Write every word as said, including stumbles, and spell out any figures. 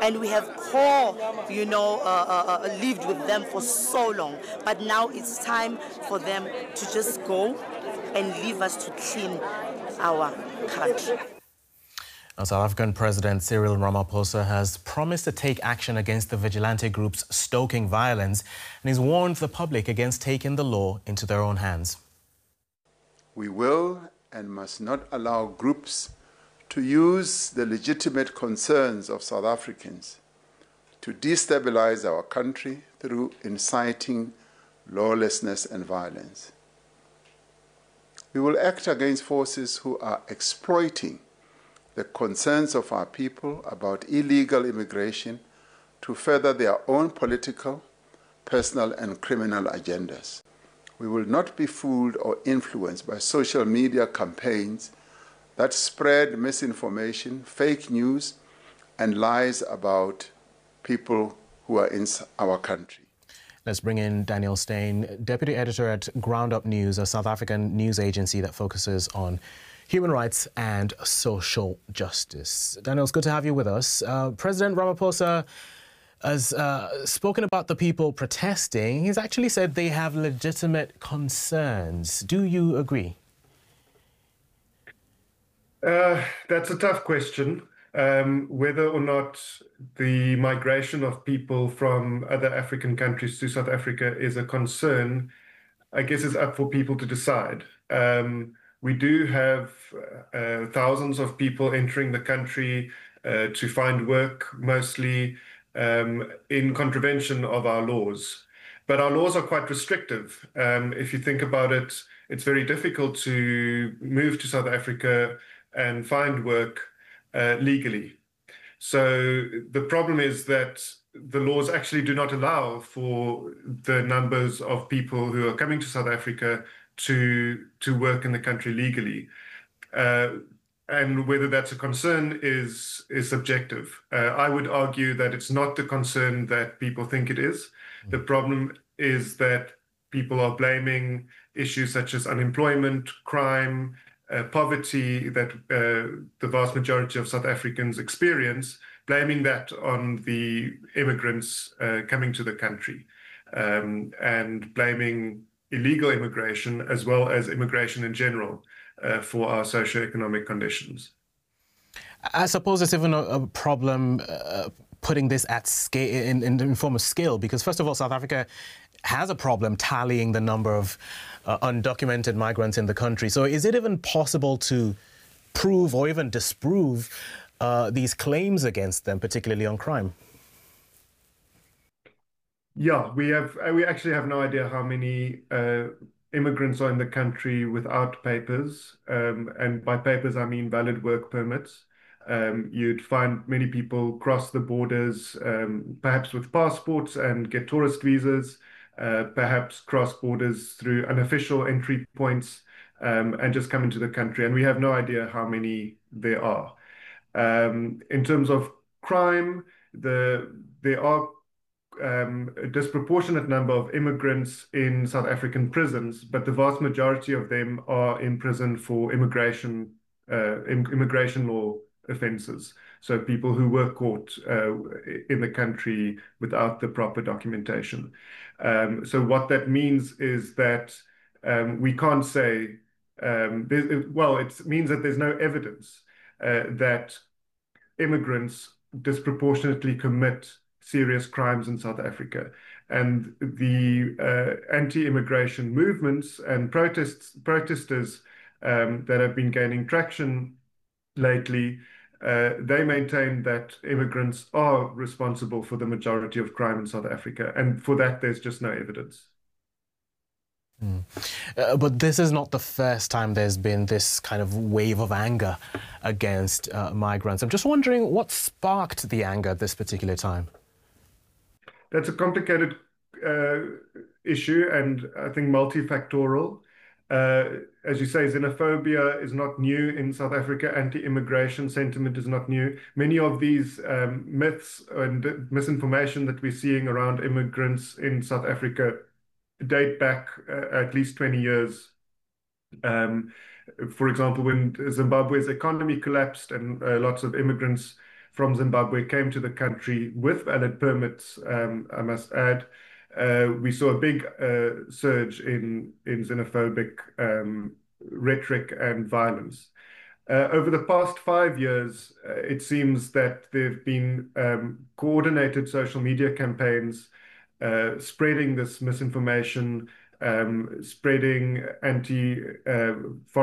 and we have core, you know, uh, uh, uh, lived with them for so long. But now it's time for them to just go and leave us to clean our country. Now, South African President Cyril Ramaphosa has promised to take action against the vigilante groups stoking violence, and he's warned the public against taking the law into their own hands. We will and must not allow groups to use the legitimate concerns of South Africans to destabilize our country through inciting lawlessness and violence. We will act against forces who are exploiting the concerns of our people about illegal immigration to further their own political, personal, and criminal agendas. We will not be fooled or influenced by social media campaigns that spread misinformation, fake news, and lies about people who are in our country. Let's bring in Daniel Steyn, Deputy Editor at Ground Up News, a South African news agency that focuses on human rights and social justice. Daniel, it's good to have you with us. Uh, President Ramaphosa has uh, spoken about the people protesting. He's actually said they have legitimate concerns. Do you agree? Uh, that's a tough question. Um, whether or not the migration of people from other African countries to South Africa is a concern, I guess is up for people to decide. Um, we do have uh, thousands of people entering the country uh, to find work, mostly um, in contravention of our laws. But our laws are quite restrictive. Um, if you think about it, it's very difficult to move to South Africa and find work uh, legally. So the problem is that the laws actually do not allow for the numbers of people who are coming to South Africa to, to work in the country legally. Uh, and whether that's a concern is, is subjective. Uh, I would argue that it's not the concern that people think it is. The problem is that people are blaming issues such as unemployment, crime, Uh, poverty that uh, the vast majority of South Africans experience, blaming that on the immigrants uh, coming to the country, um, and blaming illegal immigration as well as immigration in general uh, for our socioeconomic conditions. I suppose it's even a, a problem uh, putting this at scale, in, in, in form of scale, because first of all, South Africa has a problem tallying the number of uh, undocumented migrants in the country. So is it even possible to prove or even disprove uh, these claims against them, particularly on crime? Yeah, we have. We actually have no idea how many uh, immigrants are in the country without papers. Um, and by papers, I mean valid work permits. Um, you'd find many people cross the borders, um, perhaps with passports and get tourist visas. Uh, perhaps cross borders through unofficial entry points um, and just come into the country. And we have no idea how many there are. Um, in terms of crime, the, there are um, a disproportionate number of immigrants in South African prisons, but the vast majority of them are in prison for immigration, uh, immigration law offences. So people who were caught uh, in the country without the proper documentation. Um, so what that means is that um, we can't say, um, well, it means that there's no evidence uh, that immigrants disproportionately commit serious crimes in South Africa. And the uh, anti-immigration movements and protests, protesters um, that have been gaining traction lately, Uh, they maintain that immigrants are responsible for the majority of crime in South Africa. And for that, there's just no evidence. Mm. Uh, but this is not the first time there's been this kind of wave of anger against uh, migrants. I'm just wondering what sparked the anger at this particular time? That's a complicated uh, issue and I think multifactorial. Uh, as you say, xenophobia is not new in South Africa. Anti-immigration sentiment is not new. Many of these um, myths and misinformation that we're seeing around immigrants in South Africa date back uh, at least twenty years. Um, for example, when Zimbabwe's economy collapsed and uh, lots of immigrants from Zimbabwe came to the country with valid permits, um, I must add, uh, we saw a big uh, surge in, in xenophobic um, rhetoric and violence. Uh, over the past five years, uh, it seems that there have been um, coordinated social media campaigns uh, spreading this misinformation, um, spreading anti uh,